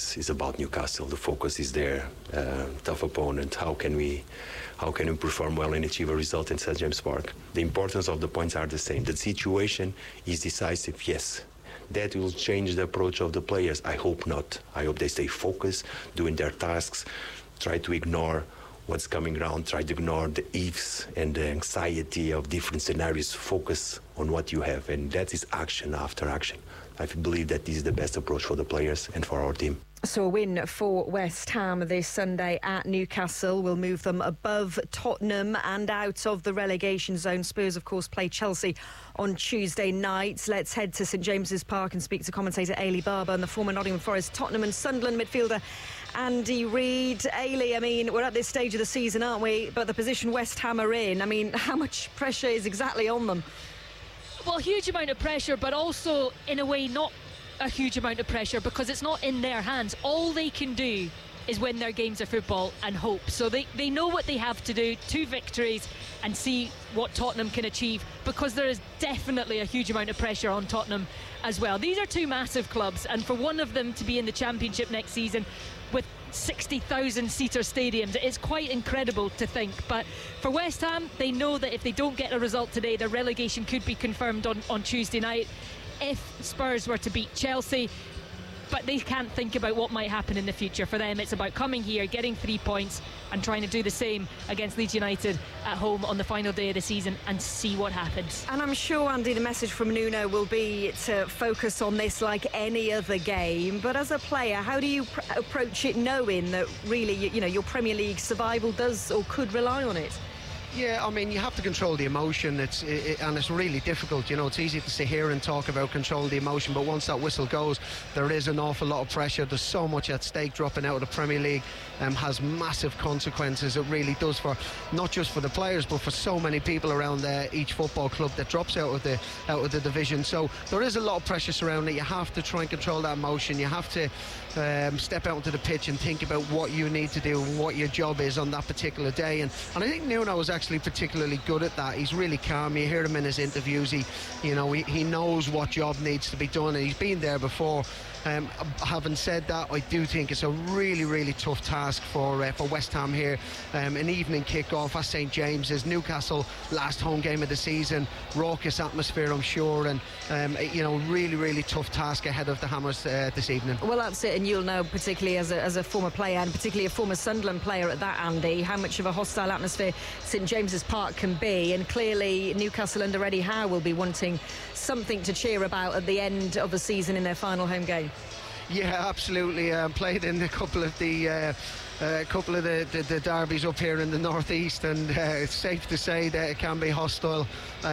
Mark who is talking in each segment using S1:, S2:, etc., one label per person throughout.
S1: is about Newcastle. The focus is there. Tough opponent. How can we perform well and achieve a result in St. James Park? The importance of the points are the same. The situation is decisive, yes. That will change the approach of the players. I hope not. I hope they stay focused, doing their tasks, try to ignore what's coming around, try to ignore the ifs and the anxiety of different scenarios. Focus on what you have, and that is action after action. I believe that this is the best approach for the players and for our team.
S2: So a win for West Ham this Sunday at Newcastle will move them above Tottenham and out of the relegation zone. Spurs, of course, play Chelsea on Tuesday night. Let's head to St James's Park and speak to commentator Ailey Barber and the former Nottingham Forest, Tottenham and Sunderland midfielder Andy Reid. Ailey, I mean, we're at this stage of the season, aren't we? But the position West Ham are in, I mean, how much pressure is exactly on them?
S3: Well, a huge amount of pressure, but also, in a way, not a huge amount of pressure because it's not in their hands. All they can do is win their games of football and hope. So they know what they have to do, 2 victories, and see what Tottenham can achieve, because there is definitely a huge amount of pressure on Tottenham as well. These are 2 massive clubs, and for one of them to be in the Championship next season with 60,000-seater stadiums, it's quite incredible to think. But for West Ham, they know that if they don't get a result today, their relegation could be confirmed on Tuesday night if Spurs were to beat Chelsea. But they can't think about what might happen in the future. For them, it's about coming here, getting 3 points and trying to do the same against Leeds United at home on the final day of the season and see what happens.
S2: And I'm sure, Andy, the message from Nuno will be to focus on this like any other game. But as a player, how do you approach it, knowing that really, you know, your Premier League survival does or could rely on it?
S4: Yeah, I mean, you have to control the emotion. And it's really difficult. You know, it's easy to sit here and talk about control the emotion, but once that whistle goes, there is an awful lot of pressure. There's so much at stake. Dropping out of the Premier League has massive consequences. It really does, for not just for the players, but for so many people around each football club that drops out of the division. So there is a lot of pressure surrounding it. You have to try and control that emotion. You have to step out onto the pitch and think about what you need to do and what your job is on that particular day. And I think Nuno was actually particularly good at that. He's really calm. You hear him in his interviews. He knows what job needs to be done, and he's been there before. Having said that, I do think it's a really, really tough task for West Ham here. An evening kick-off at St James's. Newcastle, last home game of the season. Raucous atmosphere, I'm sure, and really, really tough task ahead of the Hammers this evening.
S2: Well, that's it, and you'll know, particularly as a former player, and particularly a former Sunderland player at that, Andy, how much of a hostile atmosphere St James's Park can be. And clearly Newcastle under Eddie Howe will be wanting something to cheer about at the end of the season in their final home game.
S4: Yeah, absolutely. Played in a couple of the derbies up here in the northeast, and it's safe to say that it can be hostile.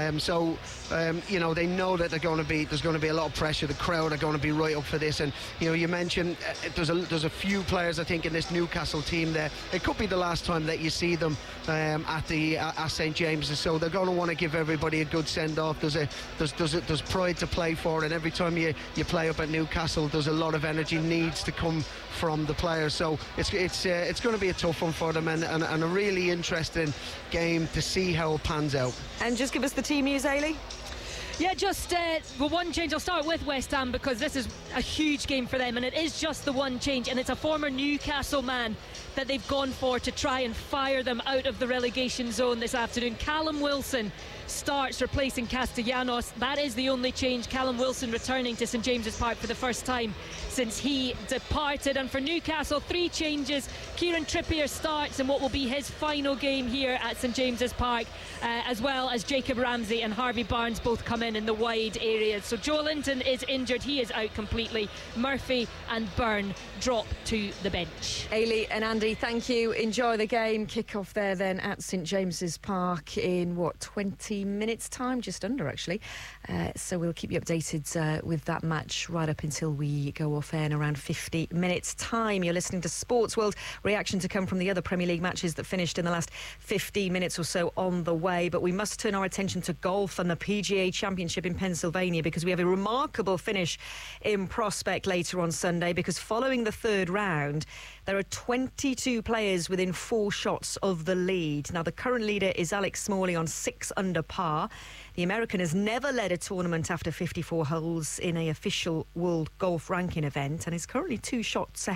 S4: They know that there's going to be a lot of pressure. The crowd are going to be right up for this. And you mentioned there's a few players, I think, in this Newcastle team there. It could be the last time that you see them at St James's. So they're going to want to give everybody a good send off. There's pride to play for, and every time you play up at Newcastle, there's a lot of energy needs to come from the players. So it's going to be a tough one for them, and a really interesting game to see how it pans out.
S2: And just give us the team news, Ailey.
S3: Yeah, just one change. I'll start with West Ham because this is a huge game for them, and it is just the one change, and it's a former Newcastle man that they've gone for to try and fire them out of the relegation zone this afternoon. Callum Wilson starts, replacing Castellanos. That is the only change. Callum Wilson returning to St James's Park for the first time since he departed. And for Newcastle, 3 changes. Kieran Trippier starts in what will be his final game here at St James's Park, as well as Jacob Ramsey and Harvey Barnes both come in the wide areas. So Joe Linton is injured, he is out completely. Murphy and Byrne drop to the bench.
S2: Ailey and Andy, thank you. Enjoy the game. Kick off there then at St James's Park in 20 minutes time, just under actually. So we'll keep you updated with that match right up until we go off air in around 50 minutes time. You're listening to Sports World. Reaction to come from the other Premier League matches that finished in the last 15 minutes or so on the way, but we must turn our attention to golf and the PGA Championship in Pennsylvania, because we have a remarkable finish in prospect later on Sunday, because following the third round there are 22 players within 4 shots of the lead. Now the current leader is Alex Smalley on 6 under par. The American has never led a tournament after 54 holes in an official World Golf Ranking event and is currently 2 shots ahead